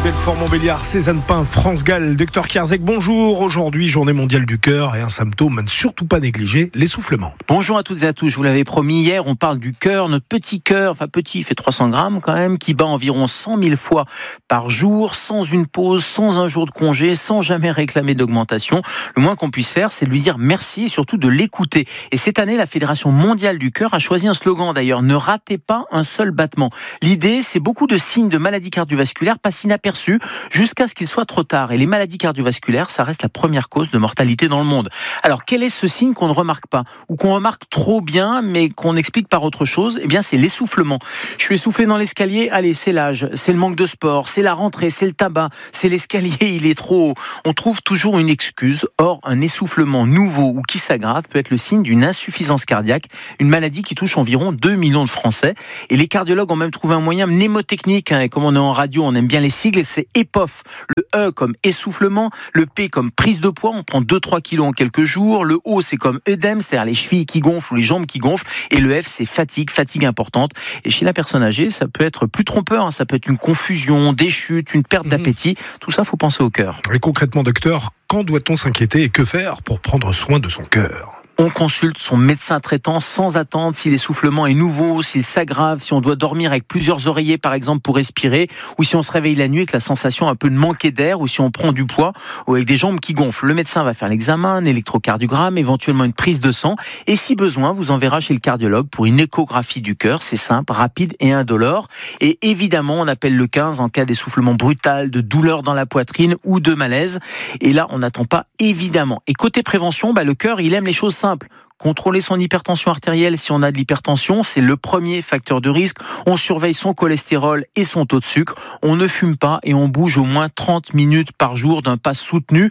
Belfort-Montbéliard, Cézanne Pain, France-Galles, Dr Kierzek, bonjour. Aujourd'hui, journée mondiale du cœur et un symptôme à ne surtout pas négliger, l'essoufflement. Bonjour à toutes et à tous, je vous l'avais promis hier, on parle du cœur, notre petit cœur, enfin petit, il fait 300 grammes quand même, qui bat environ 100 000 fois par jour, sans une pause, sans un jour de congé, sans jamais réclamer d'augmentation. Le moins qu'on puisse faire, c'est de lui dire merci et surtout de l'écouter. Et cette année, la Fédération mondiale du cœur a choisi un slogan d'ailleurs, ne ratez pas un seul battement. L'idée, c'est beaucoup de signes de maladies cardiovasculaires passent inaperçus jusqu'à ce qu'il soit trop tard. Et les maladies cardiovasculaires, ça reste la première cause de mortalité dans le monde. Alors, quel est ce signe qu'on ne remarque pas ou qu'on remarque trop bien, mais qu'on explique par autre chose? Eh bien, c'est l'essoufflement. Je suis essoufflé dans l'escalier. Allez, c'est l'âge, c'est le manque de sport, c'est la rentrée, c'est le tabac, c'est l'escalier, il est trop haut. On trouve toujours une excuse. Or, un essoufflement nouveau ou qui s'aggrave peut être le signe d'une insuffisance cardiaque, une maladie qui touche environ 2 millions de Français. Et les cardiologues ont même trouvé un moyen mnémotechnique. Et comme on est en radio, on aime bien les sigles. C'est EPOF. Le E comme essoufflement, le P comme prise de poids, on prend 2-3 kilos en quelques jours. Le O, c'est comme œdème, c'est-à-dire les chevilles qui gonflent ou les jambes qui gonflent. Et le F, c'est fatigue importante. Et chez la personne âgée, ça peut être plus trompeur. Ça peut être une confusion, des chutes, une perte d'appétit. Tout ça, faut penser au cœur. Et concrètement, docteur, quand doit-on s'inquiéter et que faire pour prendre soin de son cœur ? On consulte son médecin traitant sans attendre si l'essoufflement est nouveau, s'il s'aggrave, si on doit dormir avec plusieurs oreillers par exemple pour respirer, ou si on se réveille la nuit avec la sensation un peu de manquer d'air, ou si on prend du poids, ou avec des jambes qui gonflent. Le médecin va faire l'examen, un électrocardiogramme, éventuellement une prise de sang, et si besoin, vous enverra chez le cardiologue pour une échographie du cœur. C'est simple, rapide et indolore. Et évidemment, on appelle le 15 en cas d'essoufflement brutal, de douleur dans la poitrine ou de malaise. Et là, on n'attend pas évidemment. Et côté prévention, le cœur, il aime les choses simples. Contrôler son hypertension artérielle si on a de l'hypertension, c'est le premier facteur de risque. On surveille son cholestérol et son taux de sucre. On ne fume pas et on bouge au moins 30 minutes par jour d'un pas soutenu.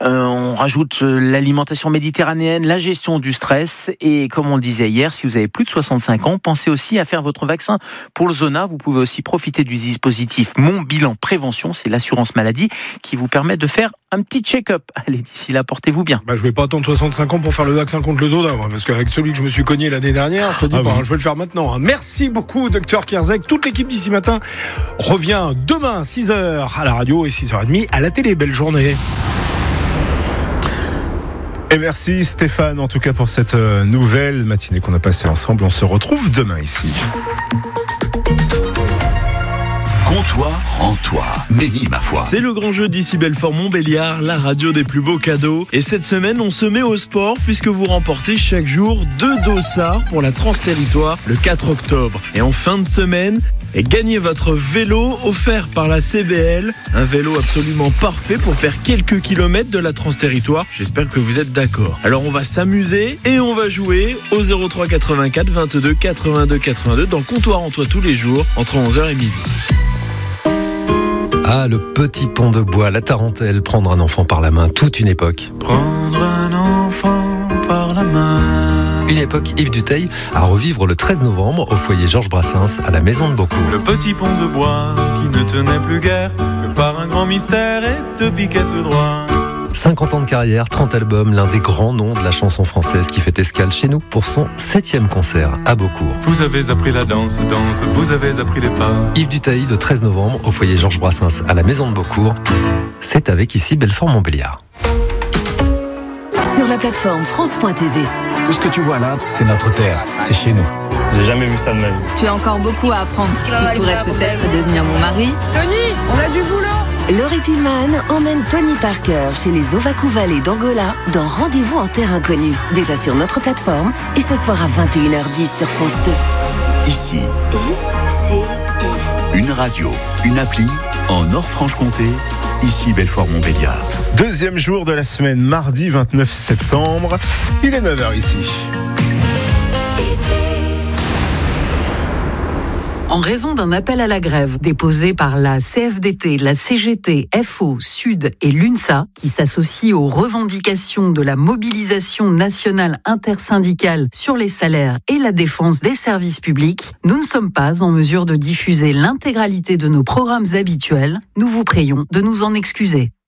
On rajoute l'alimentation méditerranéenne, la gestion du stress. Et comme on le disait hier, si vous avez plus de 65 ans, pensez aussi à faire votre vaccin pour le zona. Vous pouvez aussi profiter du dispositif Mon Bilan Prévention. C'est l'assurance maladie qui vous permet de faire un petit check-up. Allez, d'ici là, portez-vous bien. Je vais pas attendre 65 ans pour faire le vaccin contre le zona. Parce qu'avec celui que je me suis cogné l'année dernière, je te dis je vais le faire maintenant. Merci beaucoup, Dr Kierzek. Toute l'équipe d'ici matin revient demain 6h à la radio et 6h30 à la télé. Belle journée. Et merci Stéphane, en tout cas pour cette nouvelle matinée qu'on a passée ensemble. On se retrouve demain ici. Comptoir en toi, Méni ma foi. C'est le grand jeu d'ici Belfort-Montbéliard, la radio des plus beaux cadeaux. Et cette semaine, on se met au sport puisque vous remportez chaque jour 2 dossards pour la Trans-Territoire le 4 octobre. Et en fin de semaine, gagnez votre vélo offert par la CBL. Un vélo absolument parfait pour faire quelques kilomètres de la Trans-Territoire. J'espère que vous êtes d'accord. Alors on va s'amuser et on va jouer au 03 84 22 82 82 dans Comptoir en toi tous les jours entre 11h et midi. Ah, le petit pont de bois, la tarentelle, prendre un enfant par la main, toute une époque. Prendre un enfant par la main. Une époque Yves Duteil à revivre le 13 novembre au foyer Georges Brassens à la Maison de Beaucourt. Le petit pont de bois qui ne tenait plus guère que par un grand mystère et de piquettes droit. 50 ans de carrière, 30 albums, l'un des grands noms de la chanson française qui fait escale chez nous pour son 7e concert à Beaucourt. Vous avez appris la danse, vous avez appris les pas. Yves Duteil, le 13 novembre, au foyer Georges Brassens à la Maison de Beaucourt. C'est avec ici Belfort-Montbéliard. Sur la plateforme France.tv. Tout ce que tu vois là, c'est notre terre, c'est chez nous. J'ai jamais vu ça de ma vie. Tu as encore beaucoup à apprendre. Tu pourrais peut-être devenir mon mari. Tony, on a du boulot. Laurie Tillman emmène Tony Parker chez les Ovakou Valley d'Angola dans Rendez-vous en terre inconnue. Déjà sur notre plateforme et ce soir à 21h10 sur France 2. Ici, une radio, une appli en Nord-Franche-Comté. Ici Belfort-Montbéliard. Deuxième jour de la semaine, mardi 29 septembre. Il est 9h ici. En raison d'un appel à la grève déposé par la CFDT, la CGT, FO, Sud et l'UNSA, qui s'associe aux revendications de la mobilisation nationale intersyndicale sur les salaires et la défense des services publics, nous ne sommes pas en mesure de diffuser l'intégralité de nos programmes habituels. Nous vous prions de nous en excuser.